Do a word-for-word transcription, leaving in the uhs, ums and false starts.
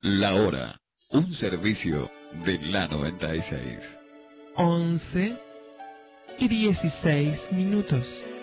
La hora, un servicio de la noventa y seis. once y dieciséis minutos.